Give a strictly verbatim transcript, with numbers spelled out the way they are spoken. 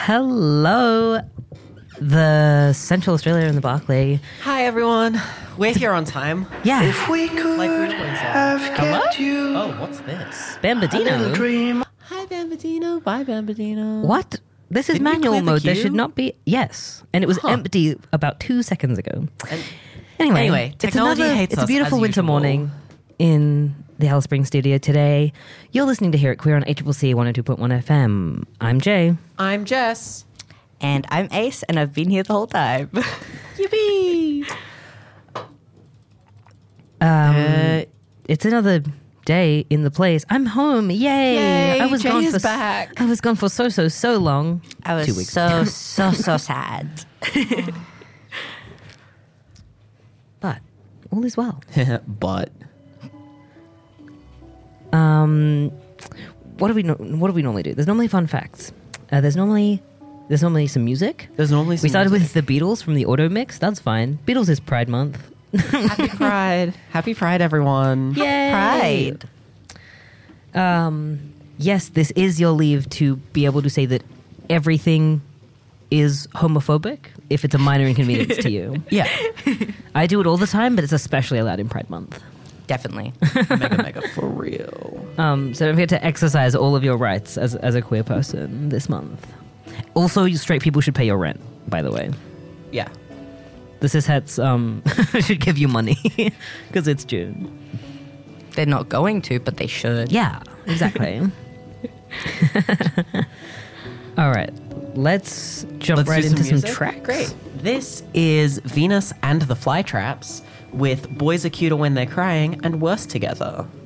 Hello, the Central Australia and the Barclay. Hi, everyone. We're here on time. Yeah. If we could Like we always are. have kept you. Oh, what's this? Bambadino. Dream. Hi, Bambadino. Bye, Bambadino. What? This is Didn't you manual clear the mode. There queue? should not be. Yes. And it was Huh. empty about two seconds ago. And Anyway, Anyway, it's technology another- hates It's a us, beautiful as winter usual. morning in the Alice Springs studio today. You're listening to Hear It Queer on A C C C one oh two point one F M. I'm Jay. I'm Jess. And I'm Ace, and I've been here the whole time. Yippee! Um, Uh, it's another day in the place. I'm home. Yay! Yay, I was Jay gone is for s- back. I was gone for so so so long. I was Two weeks. so, so, so sad. But all is well. but Um, what do we no- what do we normally do? There's normally fun facts. Uh, there's normally there's normally some music. there's normally some We started music. with the Beatles from the Auto Mix. That's fine. Beatles is Pride Month. Happy Pride. Happy Pride, everyone. Yay! Pride. Um, yes, this is your leave to be able to say that everything is homophobic if it's a minor inconvenience to you. Yeah. I do it all the time, but it's especially allowed in Pride Month. Definitely. mega, mega for real. Um, so don't forget to exercise all of your rights as as a queer person this month. Also, you straight people should pay your rent, by the way. Yeah. The cishets um, should give you money because it's June. They're not going to, but they should. Yeah, exactly. All right, let's jump Let's right do into some, music. tracks. Great. This is Venus and the Flytraps with Boys Are Cuter When They're Crying and Worse Together.